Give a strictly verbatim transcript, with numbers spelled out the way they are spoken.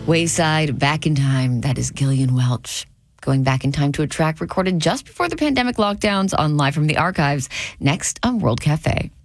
Wayside, Back in Time. That is Gillian Welch. Going back in time to a track recorded just before the pandemic lockdowns on Live from the Archives, next on World Cafe.